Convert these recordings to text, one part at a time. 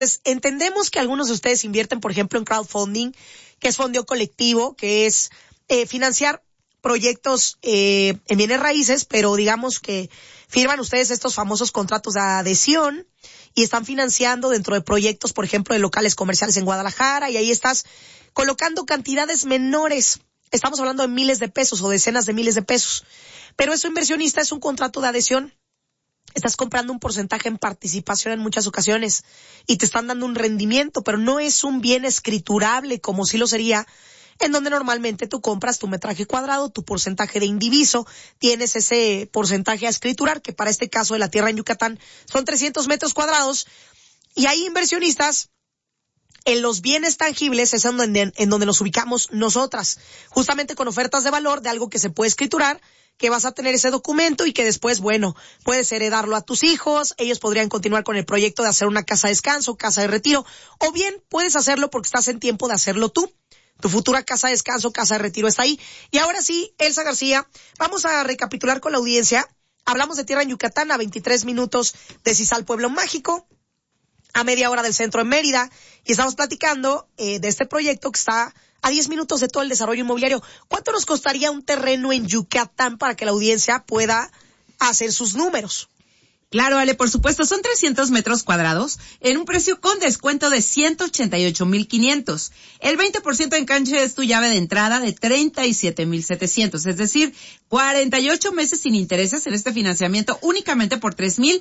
Entendemos que algunos de ustedes invierten, por ejemplo, en crowdfunding, que es fondeo colectivo, que es financiar proyectos en bienes raíces, pero digamos que firman ustedes estos famosos contratos de adhesión y están financiando dentro de proyectos, por ejemplo, de locales comerciales en Guadalajara, y ahí estás colocando cantidades menores. Estamos hablando de miles de pesos o decenas de miles de pesos. Pero eso, inversionista, es un contrato de adhesión. Estás comprando un porcentaje en participación en muchas ocasiones y te están dando un rendimiento, pero no es un bien escriturable como sí lo sería, en donde normalmente tú compras tu metraje cuadrado, tu porcentaje de indiviso, tienes ese porcentaje a escriturar, que para este caso de la tierra en Yucatán son 300 metros cuadrados, y hay inversionistas en los bienes tangibles, es en donde nos ubicamos nosotras, justamente con ofertas de valor de algo que se puede escriturar, que vas a tener ese documento y que después, bueno, puedes heredarlo a tus hijos, ellos podrían continuar con el proyecto de hacer una casa de descanso, casa de retiro, o bien puedes hacerlo porque estás en tiempo de hacerlo tú. Tu futura casa de descanso, casa de retiro está ahí. Y ahora sí, Elsa García, vamos a recapitular con la audiencia. Hablamos de tierra en Yucatán, a 23 minutos de Cisal, Pueblo Mágico, a media hora del centro en Mérida, y estamos platicando de este proyecto que está a 10 minutos de todo el desarrollo inmobiliario. ¿Cuánto nos costaría un terreno en Yucatán para que la audiencia pueda hacer sus números? Claro, Ale, por supuesto, son 300 metros cuadrados en un precio con descuento de 188,500. El 20% de enganche es tu llave de entrada de 37,700, es decir, 48 meses sin intereses en este financiamiento únicamente por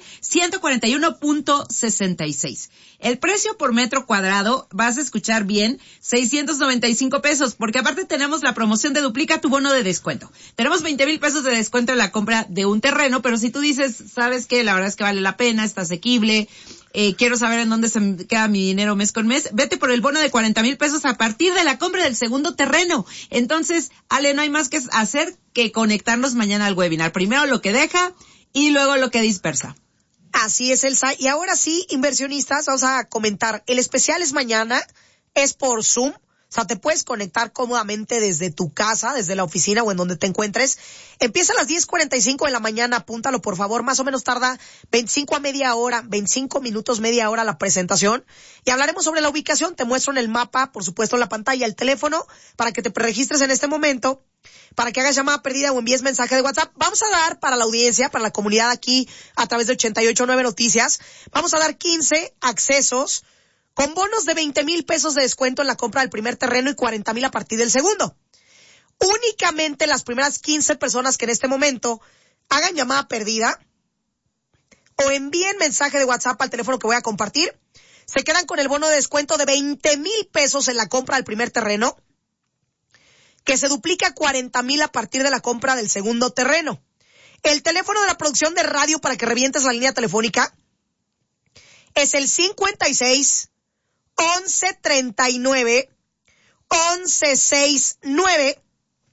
3,141.66. El precio por metro cuadrado, vas a escuchar bien, 695 pesos, porque aparte tenemos la promoción de duplica tu bono de descuento. Tenemos 20,000 pesos de descuento en la compra de un terreno, pero si tú dices, ¿sabes qué? La verdad es que vale la pena, está asequible, quiero saber en dónde se me queda mi dinero mes con mes, vete por el bono de 40,000 pesos a partir de la compra del segundo terreno. Entonces, Ale, no hay más que hacer que conectarnos mañana al webinar. Primero lo que deja y luego lo que dispersa. Así es, Elsa. Y ahora sí, inversionistas, vamos a comentar. El especial es mañana, es por Zoom. O sea, te puedes conectar cómodamente desde tu casa, desde la oficina o en donde te encuentres. Empieza a las 10:45 de la mañana, apúntalo por favor. Más o menos tarda 25 a media hora, 25 minutos, media hora la presentación. Y hablaremos sobre la ubicación. Te muestro en el mapa, por supuesto en la pantalla, el teléfono para que te preregistres en este momento, para que hagas llamada perdida o envíes mensaje de WhatsApp. Vamos a dar para la audiencia, para la comunidad aquí a través de 88.9 Noticias, vamos a dar 15 accesos con bonos de 20,000 pesos de descuento en la compra del primer terreno y 40,000 a partir del segundo. Únicamente las primeras 15 personas que en este momento hagan llamada perdida o envíen mensaje de WhatsApp al teléfono que voy a compartir, se quedan con el bono de descuento de 20,000 pesos en la compra del primer terreno, que se duplica a 40,000 a partir de la compra del segundo terreno. El teléfono de la producción de radio para que revientes la línea telefónica es el 56 11 39 11 69,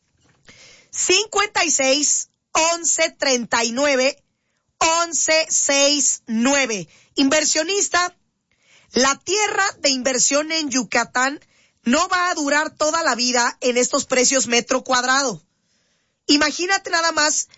56 11 39 11 69. Inversionista, la tierra de inversión en Yucatán no va a durar toda la vida en estos precios metro cuadrado. Imagínate nada más,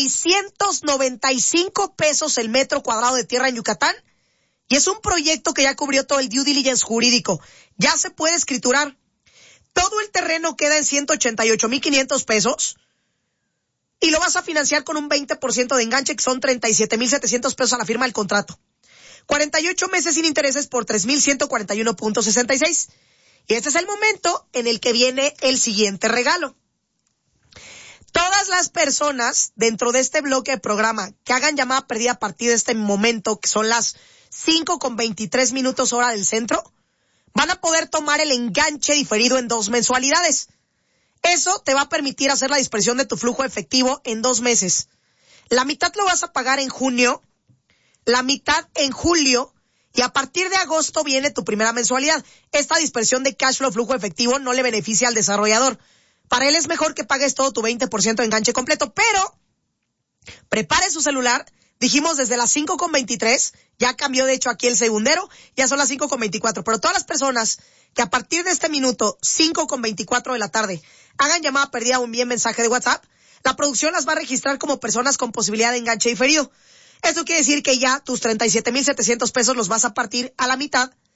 695 pesos el metro cuadrado de tierra en Yucatán. Y es un proyecto que ya cubrió todo el due diligence jurídico. Ya se puede escriturar. Todo el terreno queda en 188,500 pesos. Y lo vas a financiar con un 20% de enganche, que son 37,700 pesos a la firma del contrato. 48 meses sin intereses por 3,141.66. Y este es el momento en el que viene el siguiente regalo. Todas las personas dentro de este bloque de programa que hagan llamada perdida a partir de este momento, que son las 5:23 hora del centro, van a poder tomar el enganche diferido en 2 mensualidades. Eso te va a permitir hacer la dispersión de tu flujo efectivo en 2 meses. La mitad lo vas a pagar en junio, la mitad en julio, y a partir de agosto viene tu primera mensualidad. Esta dispersión de cash flow, flujo efectivo, no le beneficia al desarrollador. Para él es mejor que pagues todo tu 20% de enganche completo, pero prepare su celular. Dijimos desde las 5:23, ya cambió de hecho aquí el segundero, ya son las 5:24, pero todas las personas que a partir de este minuto, 5:24 de la tarde, hagan llamada perdida o envíen mensaje de WhatsApp, la producción las va a registrar como personas con posibilidad de enganche diferido. Eso quiere decir que ya tus 37,700 pesos los vas a partir a la mitad